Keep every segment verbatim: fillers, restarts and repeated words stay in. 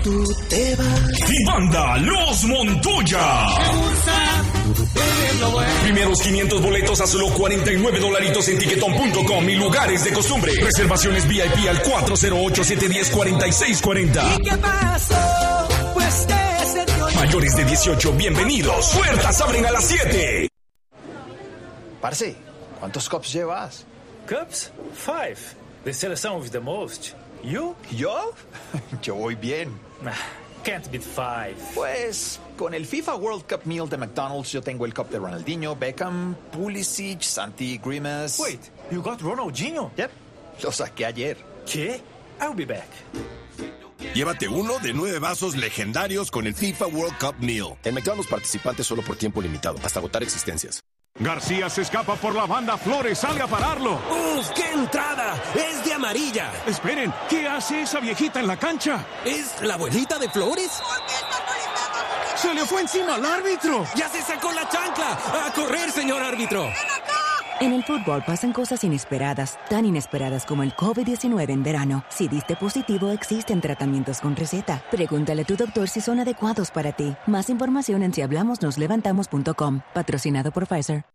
tú te vas. Y banda Los Montoya. Primeros quinientos boletos a solo cuarenta y nueve dolaritos en tiquetón punto com y lugares de costumbre. Reservaciones V I P al cuatro cero ocho, siete uno cero, cuatro seis cuatro cero. ¿Y qué pasó? Pues que se dio... Mayores de dieciocho, bienvenidos. Puertas abren a las siete. Parce, ¿cuántos cups llevas? Cups? Five. They said some of the most. You? ¿Yo? Yo voy bien. Can't beat five. Pues, con el FIFA World Cup Meal de McDonald's, yo tengo el cup de Ronaldinho, Beckham, Pulisic, Santi Grimas. Wait, you got Ronaldinho? Yep, lo saqué ayer. ¿Qué? I'll be back. Llévate uno de nueve vasos legendarios con el FIFA World Cup Meal. En McDonald's participantes solo por tiempo limitado, hasta agotar existencias. García se escapa por la banda, Flores sale a pararlo. ¡Uf, qué entrada! ¡Es de amarilla! Esperen, ¿qué hace esa viejita en la cancha? ¿Es la abuelita de Flores? ¡Se le fue encima al árbitro! ¡Ya se sacó la chancla! ¡A correr, señor árbitro! En el fútbol pasan cosas inesperadas, tan inesperadas como el COVID diecinueve en verano. Si diste positivo, existen tratamientos con receta. Pregúntale a tu doctor si son adecuados para ti. Más información en si hablamos nos levantamos punto com. Patrocinado por Pfizer.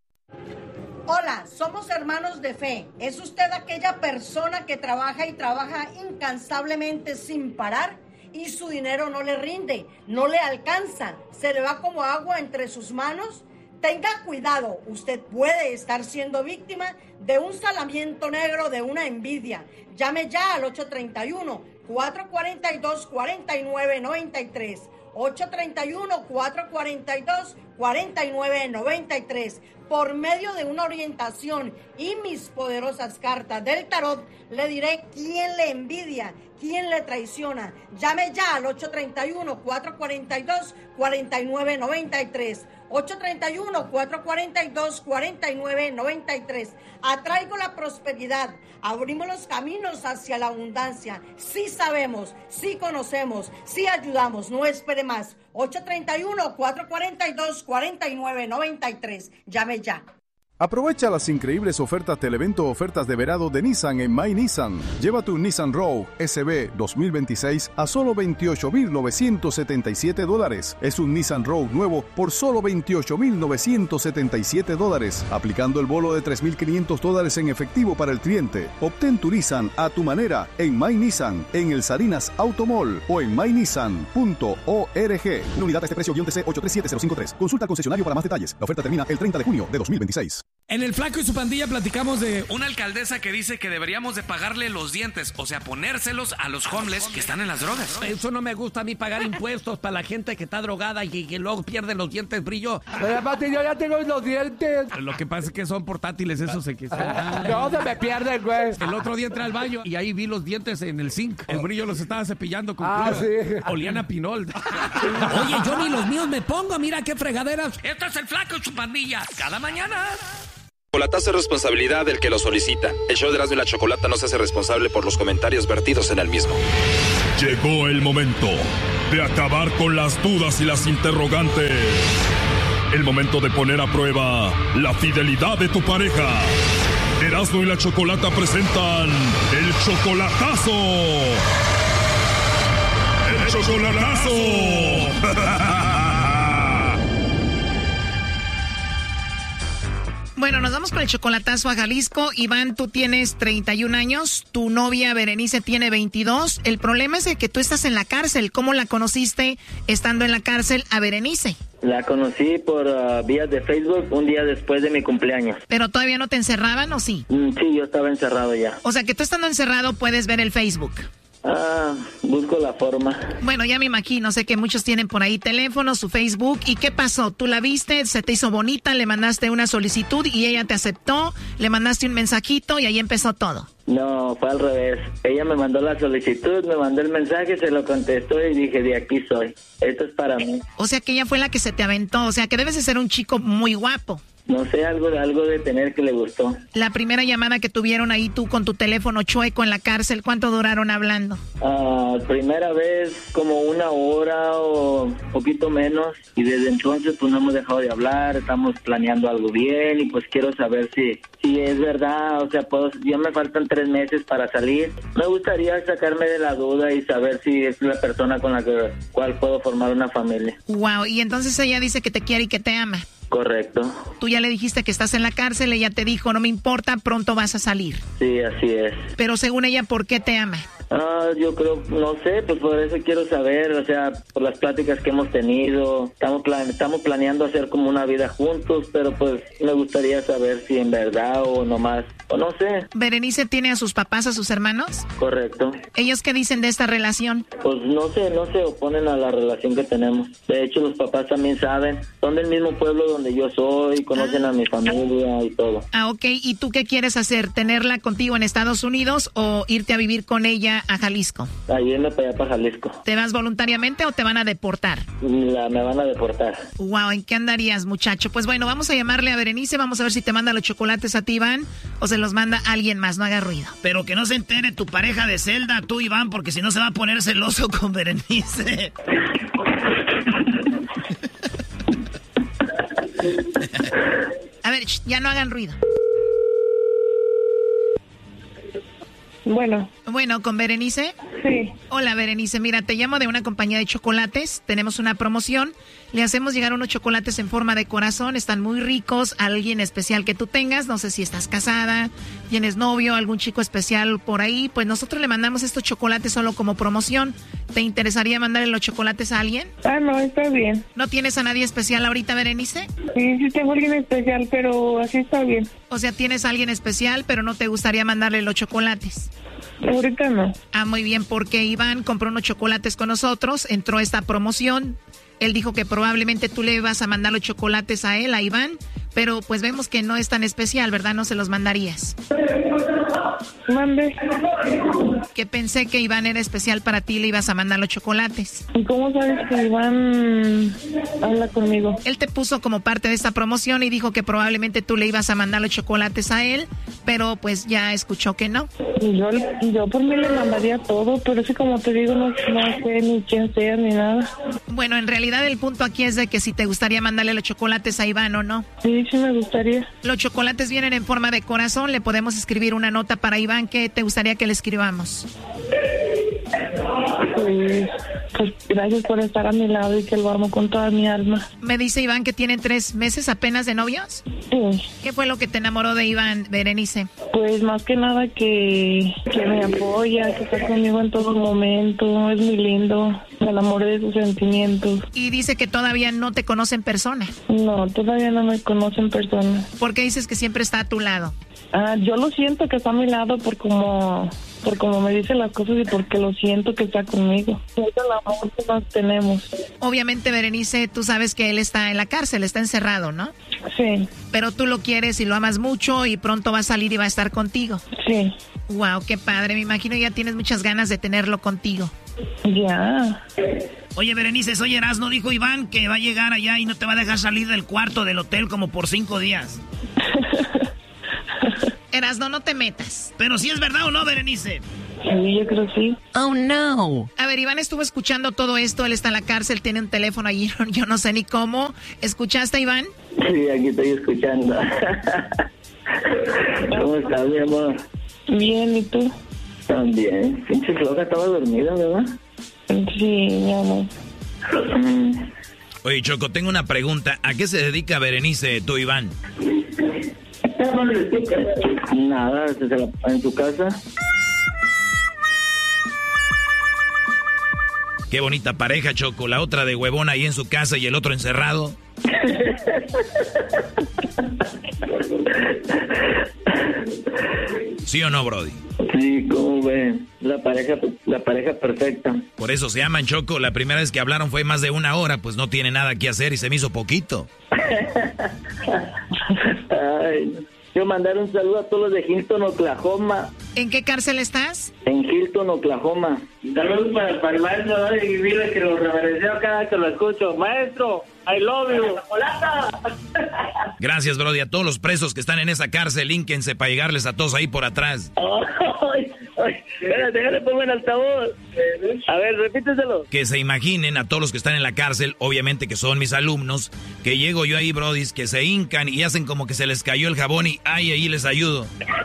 Hola, somos hermanos de fe. ¿Es usted aquella persona que trabaja y trabaja incansablemente sin parar y su dinero no le rinde, no le alcanza, se le va como agua entre sus manos? Tenga cuidado, usted puede estar siendo víctima de un salamiento negro, de una envidia. Llame ya al ocho tres uno, cuatro cuatro dos, cuatro nueve nueve tres. ocho tres uno, cuatro cuatro dos, cuatro nueve nueve tres. Por medio de una orientación y mis poderosas cartas del tarot, le diré quién le envidia, quién le traiciona. Llame ya al ocho tres uno, cuatro cuatro dos, cuatro nueve nueve tres. ocho tres uno, cuatro cuatro dos, cuatro nueve nueve tres. Atraigo la prosperidad. Abrimos los caminos hacia la abundancia. Sí sabemos, sí conocemos, sí ayudamos. No espere más. ocho tres uno, cuatro cuatro dos, cuatro nueve nueve tres. Llame ya. Aprovecha las increíbles ofertas del evento Ofertas de Verano de Nissan en My Nissan. Lleva tu Nissan Rogue S B dos mil veintiséis a solo veintiocho mil novecientos setenta y siete dólares. Es un Nissan Rogue nuevo por solo veintiocho mil novecientos setenta y siete dólares, aplicando el bono de tres mil quinientos dólares en efectivo para el cliente. Obtén tu Nissan a tu manera en My Nissan, en el Salinas Automall o en my nissan punto org. Una unidad a este precio, guión T C ocho tres siete cero cinco tres. Consulta al concesionario para más detalles. La oferta termina el treinta de junio de dos mil veintiséis. En el Flaco y su pandilla platicamos de una alcaldesa que dice que deberíamos de pagarle los dientes, o sea, ponérselos a los homeless que están en las drogas. Eso no me gusta a mí, pagar impuestos para la gente que está drogada y que luego pierde los dientes brillo. Pero aparte yo ya tengo los dientes. Lo que pasa es que son portátiles, esos se que son. No, se me pierden, güey. El otro día entré al baño y ahí vi los dientes en el zinc. El brillo los estaba cepillando con Ah, cloro. sí. Olían a pinol. Oye, yo ni los míos me pongo, mira qué fregaderas. Esto es el Flaco y su pandilla. Cada mañana. Chocolatazo es responsabilidad del que lo solicita. El show de Erasmo y la Chocolata no se hace responsable por los comentarios vertidos en el mismo. Llegó el momento de acabar con las dudas y las interrogantes. El momento de poner a prueba la fidelidad de tu pareja. Erasmo y la Chocolata presentan el chocolatazo. ¡El chocolatazo! Bueno, nos vamos con el chocolatazo a Jalisco. Iván, tú tienes treinta y un años, tu novia Berenice tiene veintidós. El problema es de que tú estás en la cárcel. ¿Cómo la conociste estando en la cárcel a Berenice? La conocí por uh, vías de Facebook un día después de mi cumpleaños. ¿Pero todavía no te encerraban o sí? Mm, sí, yo estaba encerrado ya. O sea que tú estando encerrado puedes ver el Facebook. Ah, busco la forma. Bueno, ya me imagino, sé que muchos tienen por ahí teléfono, su Facebook. ¿Y qué pasó? ¿Tú la viste? ¿Se te hizo bonita? ¿Le mandaste una solicitud y ella te aceptó? ¿Le mandaste un mensajito y ahí empezó todo? No, fue al revés. Ella me mandó la solicitud, me mandó el mensaje, se lo contestó y dije, de aquí soy. Esto es para mí. O sea que ella fue la que se te aventó. O sea que debes de ser un chico muy guapo. no sé, algo, algo de tener que le gustó. La primera llamada que tuvieron ahí tú con tu teléfono chueco en la cárcel, ¿cuánto duraron hablando? Ah, primera vez como una hora o poquito menos, y desde entonces pues no hemos dejado de hablar, estamos planeando algo bien y pues quiero saber si, si es verdad, o sea, puedo, ya me faltan tres meses para salir. Me gustaría sacarme de la duda y saber si es la persona con la que, cual puedo formar una familia. Wow, y entonces ella dice que te quiere y que te ama. Correcto. Tú ya le dijiste que estás en la cárcel, ella te dijo, no me importa, pronto vas a salir. Sí, así es. Pero según ella, ¿por qué te ama? Ah, yo creo, no sé, pues por eso quiero saber, o sea, por las pláticas que hemos tenido, estamos plan, estamos planeando hacer como una vida juntos, pero pues me gustaría saber si en verdad o nomás, o no sé. ¿Berenice tiene a sus papás, a sus hermanos? Correcto. ¿Ellos qué dicen de esta relación? Pues no sé, no se oponen a la relación que tenemos. De hecho, los papás también saben, son del mismo pueblo donde yo soy, conocen ah. a mi familia y todo. Ah, ok, ¿y tú qué quieres hacer? ¿Tenerla contigo en Estados Unidos o irte a vivir con ella a Jalisco? A irme para allá, para Jalisco. ¿Te vas voluntariamente o te van a deportar? La, me van a deportar. Wow, ¿en qué andarías, muchacho? Pues bueno, vamos a llamarle a Berenice, vamos a ver si te manda los chocolates a ti, Iván, o se los manda alguien más, no haga ruido. Pero que no se entere tu pareja de celda, tú, Iván, porque si no se va a poner celoso con Berenice. A ver, ya no hagan ruido. Bueno. Bueno, ¿con Berenice? Sí. Hola, Berenice. Mira, te llamo de una compañía de chocolates. Tenemos una promoción. Le hacemos llegar unos chocolates en forma de corazón. Están muy ricos. A alguien especial que tú tengas. No sé si estás casada, tienes novio, algún chico especial por ahí. Pues nosotros le mandamos estos chocolates solo como promoción. ¿Te interesaría mandarle los chocolates a alguien? Ah, no, está bien. ¿No tienes a nadie especial ahorita, Berenice? Sí, sí tengo a alguien especial, pero así está bien. O sea, tienes a alguien especial, pero no te gustaría mandarle los chocolates. Ahorita no. Ah, muy bien, porque Iván compró unos chocolates con nosotros, entró esta promoción. Él dijo que probablemente tú le vas a mandar los chocolates a él, a Iván, pero pues vemos que no es tan especial, ¿verdad? No se los mandarías. Mande. Que pensé que Iván era especial para ti, le ibas a mandar los chocolates. ¿Y cómo sabes que Iván habla conmigo? Él te puso como parte de esta promoción y dijo que probablemente tú le ibas a mandar los chocolates a él, pero pues ya escuchó que no. Yo, yo por mí le mandaría todo, pero sí, como te digo, no, no sé ni quién sea ni nada. Bueno, en realidad el punto aquí es de que si te gustaría mandarle los chocolates a Iván o no. Sí, sí me gustaría. Los chocolates vienen en forma de corazón, le podemos escribir una nota para Iván. ¿Qué te gustaría que le escribamos? Pues, pues gracias por estar a mi lado y que lo amo con toda mi alma. Me dice Iván que tienen tres meses apenas de novios. Sí. ¿Qué fue lo que te enamoró de Iván, Berenice? Pues más que nada que, que me apoya, que está conmigo en todo momento, es muy lindo, me enamoré de sus sentimientos. Y dice que todavía no te conoce en persona. No, todavía no me conoce en persona. ¿Por qué dices que siempre está a tu lado? Ah, yo lo siento que está a mi lado por como, por como me dice las cosas y porque lo siento que está conmigo. Siento el amor que nos tenemos. Obviamente, Berenice, tú sabes que él está en la cárcel, está encerrado, ¿no? Sí. Pero tú lo quieres y lo amas mucho y pronto va a salir y va a estar contigo. Sí. Wow, qué padre, me imagino ya tienes muchas ganas de tenerlo contigo. Ya. Oye, Berenice, soy Erasmo, dijo Iván que va a llegar allá y no te va a dejar salir del cuarto del hotel como por cinco días. Erasmo, no te metas. Pero si es verdad o no, Berenice. Sí, yo creo sí. Oh, no. A ver, Iván estuvo escuchando todo esto, él está en la cárcel, tiene un teléfono allí, yo no sé ni cómo. ¿Escuchaste, Iván? Sí, aquí estoy escuchando. ¿Cómo estás, mi amor? Bien, ¿y tú? También. Pinche loca, estaba dormida, ¿verdad? Sí, mi amor. Mm. Oye, Choco, tengo una pregunta. ¿A qué se dedica Berenice, tú, Iván? Nada, en su casa. Qué bonita pareja, Choco. La otra de huevona ahí en su casa y el otro encerrado. ¿Sí o no, Brody? Sí, ¿cómo ven? La pareja, la pareja perfecta. Por eso se llaman, Choco. La primera vez que hablaron fue más de una hora, pues no tiene nada que hacer y se me hizo poquito. Ay, quiero mandar un saludo a todos los de Houston, Oklahoma. ¿En qué cárcel estás? En Hilton, Oklahoma. Saludos para, para el maestro, ¿no? Y dile que lo reverencio cada vez que lo escucho. Maestro, I love you. Gracias, Brody. A todos los presos que están en esa cárcel, línquense para llegarles a todos ahí por atrás. Ay, ay, espérate, déjale pongo en altavoz. A ver, repíteselo. Que se imaginen a todos los que están en la cárcel, obviamente que son mis alumnos, que llego yo ahí, Brody, que se hincan y hacen como que se les cayó el jabón y ay, ahí les ayudo.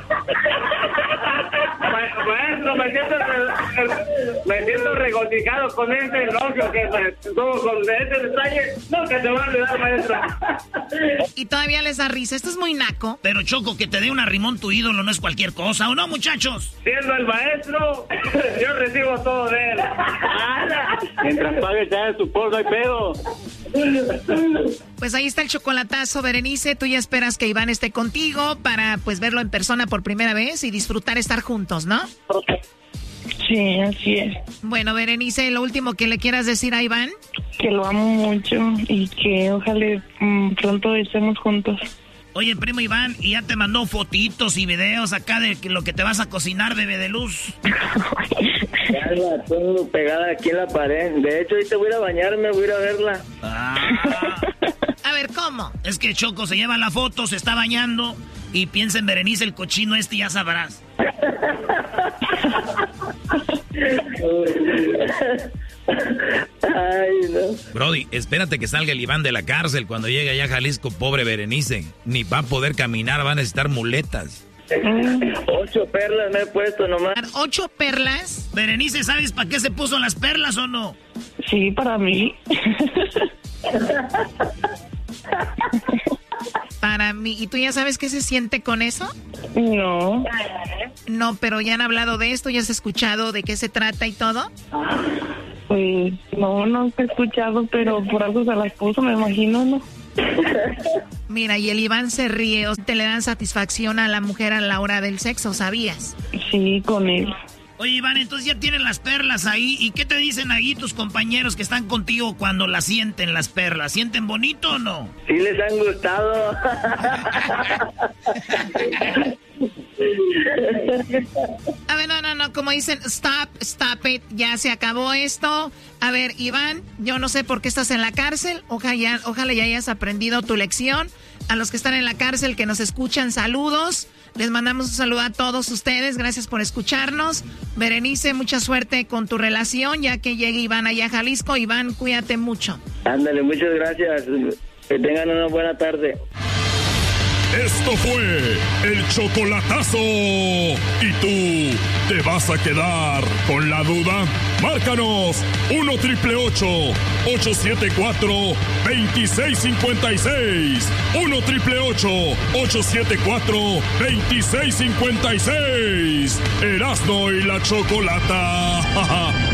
Maestro, me siento, me siento regocijado con este elogio que todo con este detalle. No, que te va a olvidar, maestro. Y todavía les da risa. Esto es muy naco. Pero Choco, que te dé un arrimón tu ídolo no es cualquier cosa, ¿o no, muchachos? Siendo el maestro, yo recibo todo de él. Mientras pague ya de su polvo y pedo. Pues ahí está el chocolatazo, Berenice. Tú ya esperas que Iván esté contigo para pues verlo en persona por primera vez y disfrutar estar juntos, ¿no? Sí, así es. Bueno, Berenice, lo último que le quieras decir a Iván. Que lo amo mucho y que ojalá mmm, pronto estemos juntos. Oye, primo Iván, ¿y ya te mandó fotitos y videos acá de lo que te vas a cocinar, bebé de luz? Ya la tengo pegada aquí en la pared. De hecho, ahorita voy a ir a bañarme, voy a ir a verla. Ah. A ver, ¿cómo? Es que Choco se lleva la foto, se está bañando y piensa en Berenice el cochino este y ya sabrás. Ay, no. Brody, espérate que salga el Iván de la cárcel cuando llegue allá a Jalisco, pobre Berenice. Ni va a poder caminar, van a necesitar muletas. Ocho perlas me he puesto nomás. ¿Ocho perlas? Berenice, ¿sabes para qué se puso las perlas o no? Sí, para mí. Para mí. ¿Y tú ya sabes qué se siente con eso? No. No, pero ya han hablado de esto, ya has escuchado de qué se trata y todo. Pues no, no he escuchado, pero por algo se las puso, me imagino, ¿no? Mira, y el Iván se ríe, o te le dan satisfacción a la mujer a la hora del sexo, ¿sabías? Sí, con él. Oye, Iván, entonces ya tienen las perlas ahí. ¿Y qué te dicen ahí tus compañeros que están contigo cuando las sienten, las perlas? ¿Sienten bonito o no? Sí les han gustado. A ver, no, no, no, como dicen, stop, stop it, ya se acabó esto. A ver, Iván, yo no sé por qué estás en la cárcel, ojalá ya, ojalá ya hayas aprendido tu lección. A los que están en la cárcel, que nos escuchan, saludos. Les mandamos un saludo a todos ustedes, gracias por escucharnos. Berenice, mucha suerte con tu relación, ya que llegue Iván allá a Jalisco. Iván, cuídate mucho. Ándale, muchas gracias. Que tengan una buena tarde. Esto fue el chocolatazo. ¿Y tú te vas a quedar con la duda? Márcanos uno triple ocho, ocho siete cuatro, dos seis cinco seis. uno triple ocho, ocho siete cuatro, dos seis cinco seis. Erasmo y la Chocolata.